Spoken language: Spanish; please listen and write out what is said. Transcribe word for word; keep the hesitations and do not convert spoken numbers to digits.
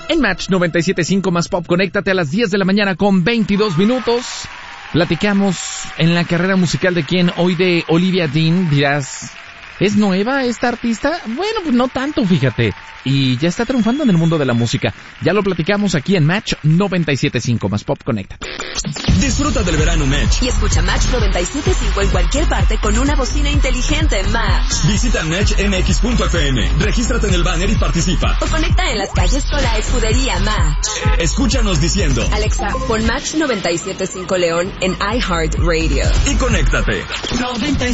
En Match noventa y siete punto cinco más Pop, conéctate a las diez de la mañana con veintidós minutos. Platicamos en la carrera musical de quién, hoy de Olivia Dean. Dirás, ¿es nueva esta artista? Bueno, pues no tanto, fíjate. Y ya está triunfando en el mundo de la música. Ya lo platicamos aquí en Match noventa y siete punto cinco más Pop, conéctate. Disfruta del verano Match. Y escucha Match noventa y siete punto cinco en cualquier parte con una bocina inteligente Match. Visita match m x punto f m, regístrate en el banner y participa. O conecta en las calles con la escudería Match. Escúchanos diciendo: Alexa, pon Match noventa y siete punto cinco León en iHeartRadio. Y conéctate.